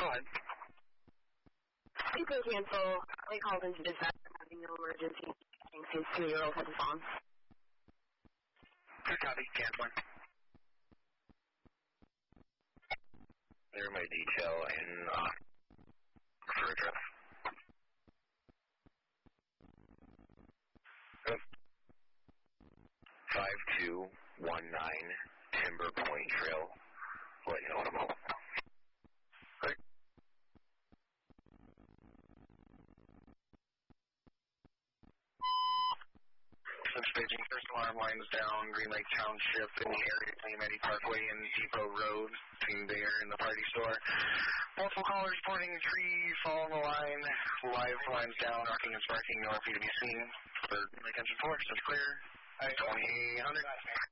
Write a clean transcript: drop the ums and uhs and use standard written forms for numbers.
Go ahead. Please go cancel. I called into dispatch having no emergency. Thanks, his 2-year-old has a phone. Good copy, canceling. They're my detail in for address. 5219 Timber Point Trail. Let you know in a moment. Great. Staging first alarm lines down Green Lake Township in the area between Eddy Parkway and Depot Road between there and the party store. Multiple callers reporting a tree fall on the line. Live lines down, rocking and sparking, no RP to be seen. For Green Lake Engine 4, such clear. 2800.